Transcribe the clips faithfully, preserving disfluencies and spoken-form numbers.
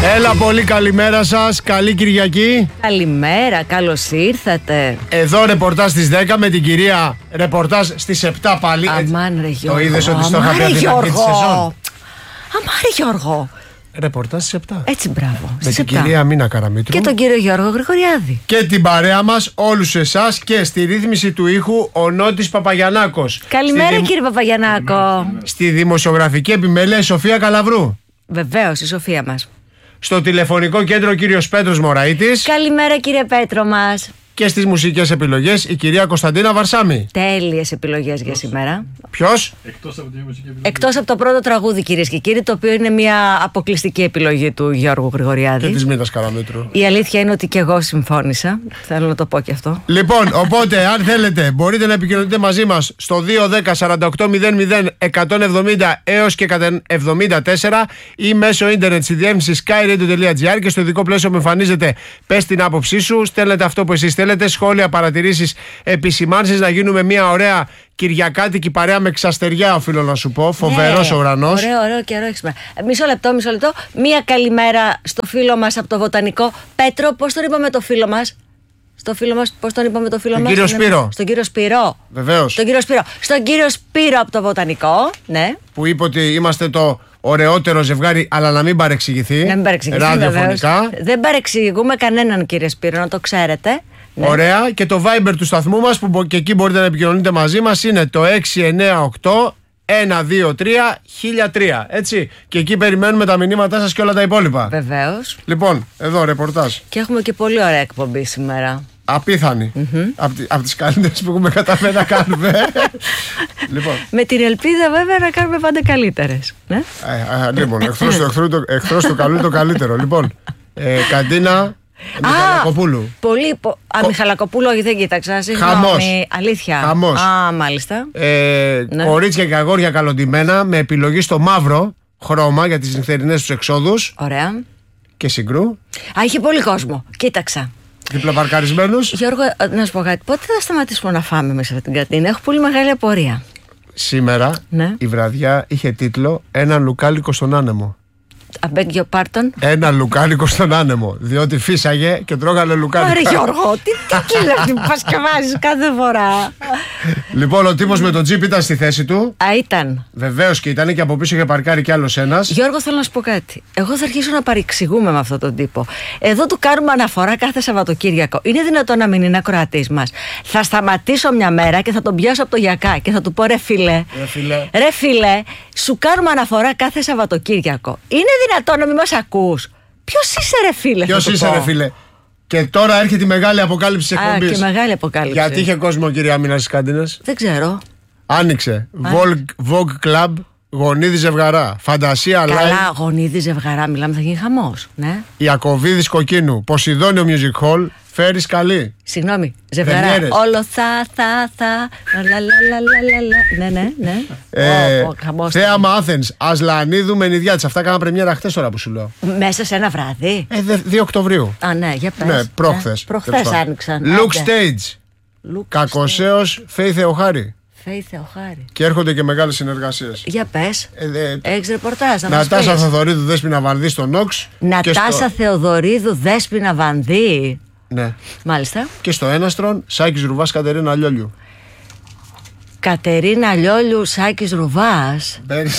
Έλα, πολύ καλημέρα σας. Καλή Κυριακή. Καλημέρα, καλώς ήρθατε. Εδώ ρεπορτάζ στις δέκα με την κυρία ρεπορτάζ στις επτά πάλι. Αμάν ρε Γιώργο. Το είδες ότι στο είχα πει την αρχή της σεζόν. Αμάν ρε Γιώργο. Ρεπορτάζ στις επτά. Έτσι, μπράβο. Με την κυρία Μίνα Καραμήτρου. Και τον κύριο Γιώργο Γρηγοριάδη. Και την παρέα μας, όλους εσάς, και στη ρύθμιση του ήχου ο Νότης Παπαγιαννάκος. Καλημέρα, στη κύριε Παπαγιαννάκο. Στη δημοσιογραφική επιμέλεια η Σοφία Καλαβρού. Βεβαίως, η Σοφία μας. Στο τηλεφωνικό κέντρο ο κύριος Πέτρος Μωραΐτης. Καλημέρα, κύριε Πέτρο μας. Και στις μουσικές επιλογές η κυρία Κωνσταντίνα Βαρσάμι. Τέλειες επιλογές για σήμερα. Ποιος? Εκτός από τη μουσική επιλογή. Εκτός από το πρώτο τραγούδι, κυρίες και κύριοι, το οποίο είναι μια αποκλειστική επιλογή του Γιώργου Γρηγοριάδη. Και της Μίνας Καραμήτρου. Η αλήθεια είναι ότι και εγώ συμφώνησα. Θέλω να το πω και αυτό. Λοιπόν, οπότε, αν θέλετε, μπορείτε να επικοινωνείτε μαζί μας στο δύο δέκα σαράντα οκτώ μηδέν μηδέν εκατόν εβδομήντα έως και εκατόν εβδομήντα τέσσερα ή μέσω ίντερνετ στη διεύθυνση skyradio τελεία gr, και στο ειδικό πλαίσιο που εμφανίζεται πες την άποψή σου, στέλνετε αυτό που εσείς θέλετε, σχόλια, παρατηρήσεις, επισημάνσεις, να γίνουμε μια ωραία κυριακάτικη παρέα με ξαστεριά, οφείλω να σου πω. Φοβερός ναι, ο ουρανός. Ωραίο, ωραίο καιρό έχεις. Μισό λεπτό, μισό λεπτό. Μία καλημέρα στο φίλο μας από το Βοτανικό. Πέτρο, πώς τον είπαμε το φίλο μας? Στο φίλο μας, πώς τον είπαμε το φίλο Τον μας? κύριο Σπύρο. Στον κύριο Σπύρο. Βεβαίως. Στον κύριο Σπύρο. Στον κύριο Σπύρο από το Βοτανικό. Ναι. Που είπε ότι είμαστε το ωραιότερο ζευγάρι, αλλά να μην παρεξηγηθεί. Να μην παρεξηγηθεί. Ραδιοφωνικά. Δεν παρεξηγούμε κανέναν, κύριε Σπύρο, να το ξέρετε. Ναι. Ωραία. Και το Viber του σταθμού μας, που και εκεί μπορείτε να επικοινωνείτε μαζί μας, είναι το έξι εννιά οκτώ ένα δύο τρία χίλια τρία. Έτσι. Και εκεί περιμένουμε τα μηνύματά σας και όλα τα υπόλοιπα. Βεβαίως. Λοιπόν, εδώ ρεπορτάζ. Και έχουμε και πολύ ωραία εκπομπή σήμερα. Απίθανη. Mm-hmm. Από από τις καλύτερες που έχουμε καταφέρει να κάνουμε. Λοιπόν. Με την ελπίδα, βέβαια, να κάνουμε πάντα καλύτερες. Ναι. Ε, α, λοιπόν, εχθρός του εχθρού, το, εχθρός του καλού είναι το καλύτερο. Λοιπόν, ε, Καντίνα Μιχαλακοπούλου. Πολύ. Πο... Α, Ο... Μιχαλακοπούλου, όχι, δεν κοίταξα. Συγγνώμη. Χαμός. Αλήθεια. Χαμός. Α, μάλιστα. Ε, ναι. Κορίτσια και αγόρια καλοντημένα, με επιλογή στο μαύρο χρώμα για τις νυχτερινές τους εξόδους. Ωραία. Και συγκρού. Α, είχε πολύ κόσμο. Κοίταξα. Διπλαπαρκαρισμένους. Γιώργο, να σου πω κάτι. Πότε θα σταματήσουμε να φάμε μέσα από την καντίνα? Έχω πολύ μεγάλη απορία. Σήμερα, ναι, η βραδιά είχε τίτλο «Ένα λουκάλικο στον άνεμο». I beg your pardon. Ένα λουκάλικο στον άνεμο. Διότι φύσαγε και τρώγανε λουκάλικα. Άρε Γιώργο, τι κύλα αυτή που πας και βάζεις κάθε φορά. Λοιπόν, ο τύπος με τον τζιπ ήταν στη θέση του. Α, ήταν. Βεβαίως, και ήταν, και από πίσω είχε παρκάρει κι άλλος ένας. Γιώργο, θέλω να σου πω κάτι. Εγώ θα αρχίσω να παρεξηγούμε με αυτόν τον τύπο. Εδώ του κάνουμε αναφορά κάθε Σαββατοκύριακο. Είναι δυνατόν να μην είναι ακροατής μας? Θα σταματήσω μια μέρα και θα τον πιάσω από το γιακά και θα του πω: ρε φίλε, ρε φίλε, ρε φίλε, σου κάνουμε αναφορά κάθε Σαββατοκύριακο. Είναι δυνατόν να μην μας ακούς? Ποιος είσαι, ρε φίλε? Ποιος είσαι, ρε φίλε? Και τώρα έρχεται η μεγάλη αποκάλυψη της εκπομπής. Α, και μεγάλη αποκάλυψη. Γιατί είχε κόσμο, κυρία Μίνα, στις καντίνες? Δεν ξέρω. Άνοιξε. Vogue, Vogue Club, Γονίδη Ζευγαρά. Φαντασία Live. Καλά, Γονίδη Ζευγαρά, μιλάμε, θα γίνει χαμός. Ναι. Ιακωβίδης Κοκκίνου. Ποσειδόνιο Music Hall. Φέρεις καλή. Συγγνώμη, Ζευγαρά. Βενιέρες. Όλο θα, θα, θα. Λα, λα, λα, λα, λα. Ναι, ναι, ναι. Ε, oh, oh, Θέαμα Athens. Ασλανίδου Μενιδιάτης. Αυτά κάναμε πρεμιέρα χτες, τώρα που σου λέω. Μέσα σε ένα βράδυ. Ε, δύο Οκτωβρίου. Α, ναι, για πες. Ναι, προχθές. Ναι, προχθές άνοιξαν. Look Stage. Κακοσέως Φέη Θεοχάρη. Φέη Θεοχάρη. Και έρχονται και μεγάλες συνεργασίες. Για πες. Ε, Έχεις ρεπορτάζ να μας πεις? Νατάσα Θεοδωρίδου, Δέσποινα Βανδύ στο Νόξ. Νατάσα στο... Θεοδωρίδου, Δέσποινα Βανδύ. Ναι. Μάλιστα. Και στο Έναστρον, Σάκης Ρουβάς, Κατερίνα Λιόλιου. Κατερίνα Λιόλιου, Σάκης Ρουβάς.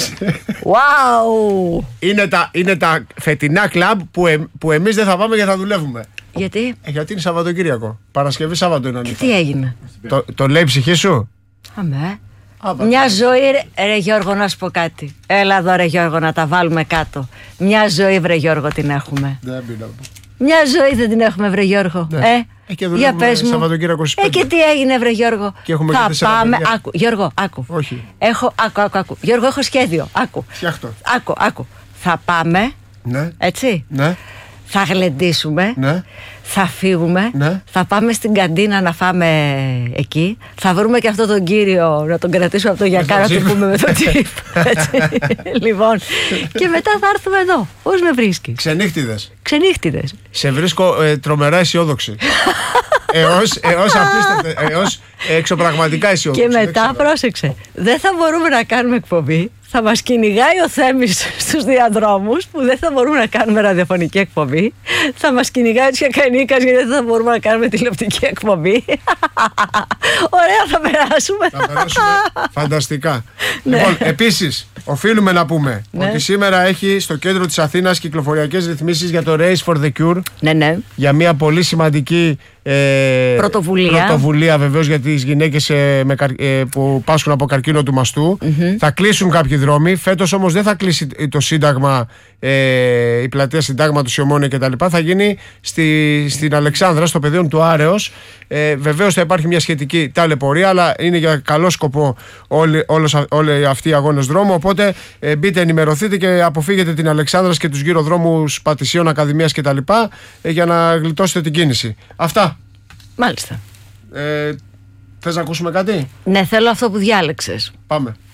Wow! Είναι τα, είναι τα φετινά κλαμπ που, ε, που εμείς δεν θα πάμε και θα δουλεύουμε. Γιατί? Ε, γιατί είναι Σαββατοκύριακο. Παρασκευή Σάββατο είναι ανοιχτά. Και τι έγινε? Το, το λέει η ψυχή σου? Αμέ. Μια ζωή, ρε, ρε Γιώργο, να σου πω κάτι. Έλα εδώ, ρε Γιώργο, να τα βάλουμε κάτω. Μια ζωή, βρε Γιώργο, την έχουμε. Δεν πειράζει. Μια ζωή δεν την έχουμε, βρε Γιώργο. Ναι. Ε, ε, και για πες μου. Σαββατοκύριακο στις πέντε. Ε, και τι έγινε, βρε Γιώργο? Και έχουμε θα και πάμε. παιδιά. Άκου, Γιώργο, άκου. Όχι. Έχω, άκου, άκου, άκου. Γιώργο, έχω σχέδιο. Άκου. Φτιάχτω. Άκου, άκου. Θα πάμε. Ναι. Έτσι. Ναι. Θα γλεντήσουμε. Ναι. Θα φύγουμε. Ναι. Θα πάμε στην καντίνα να φάμε εκεί. Θα βρούμε και αυτόν τον κύριο να τον κρατήσουμε από το γιακά, να του πούμε με το τσίπ. Λοιπόν. Και μετά θα έρθουμε εδώ. Πώς με βρίσκεις? Ξενύχτιδες. Ξενύχτιδες. Σε βρίσκω ε, τρομερά αισιόδοξη. Έως, έως, απίστευτε, έως εξωπραγματικά αισιόδοξη. Και μετά πρόσεξε. Δεν θα μπορούμε να κάνουμε εκπομπή. θα μας κυνηγάει ο Θέμης στους διαδρόμους που δεν θα μπορούμε να κάνουμε ραδιοφωνική εκπομπή. Θα μας κυνηγάει ο Τσιακανίκας γιατί δεν θα μπορούμε να κάνουμε τηλεοπτική εκπομπή. Ωραία, θα περάσουμε. Θα περάσουμε φανταστικά. Ναι. Λοιπόν, επίσης, οφείλουμε να πούμε ναι. ότι σήμερα έχει στο κέντρο της Αθήνας κυκλοφοριακές ρυθμίσεις για το Race for the Cure. Ναι, ναι. Για μια πολύ σημαντική ε, πρωτοβουλία. πρωτοβουλία βεβαίως για τις γυναίκες ε, με, ε, που πάσχουν από καρκίνο του μαστού. Mm-hmm. Θα κλείσουν κάποιοι δρόμοι. Φέτος όμως δεν θα κλείσει το Σύνταγμα, ε, η πλατεία Συντάγματος, η Ομόνια κτλ. Θα γίνει στη, στην Αλεξάνδρα, στο πεδίο του Άρεως. Ε, βεβαίως θα υπάρχει μια σχετική ταλαιπωρία, αλλά είναι για καλό σκοπό όλοι, όλος, όλοι αυτοί οι αγώνες δρόμου. Οπότε ε, μπείτε, ενημερωθείτε και αποφύγετε την Αλεξάνδρα και τους γύρω δρόμους Πατησίων, Ακαδημίας κτλ. Ε, για να γλιτώσετε την κίνηση. Αυτά. Μάλιστα. Ε, θες να ακούσουμε κάτι? Ναι, θέλω αυτό που διάλεξες. Πάμε.